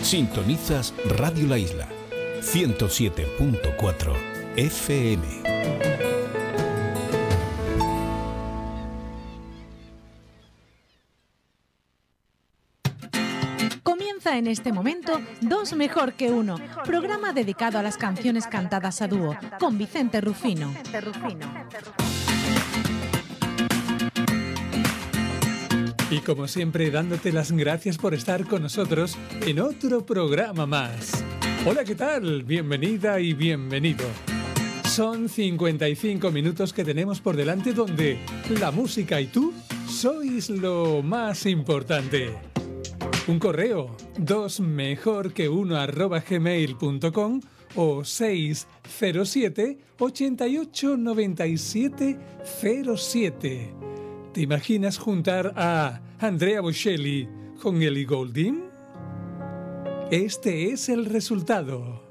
Sintonizas Radio La Isla, 107.4 FM. Comienza en este momento Dos Mejor que Uno, programa dedicado a las canciones cantadas a dúo, con Vicente Rufino. Y como siempre, dándote las gracias por estar con nosotros en otro programa más. Hola, ¿qué tal? Bienvenida y bienvenido. Son 55 minutos que tenemos por delante donde la música y tú sois lo más importante. Un correo, dosmejorqueuno@gmail.com o 607 88 97 07. ¿Te imaginas juntar a Andrea Bocelli con Ellie Goulding? Este es el resultado.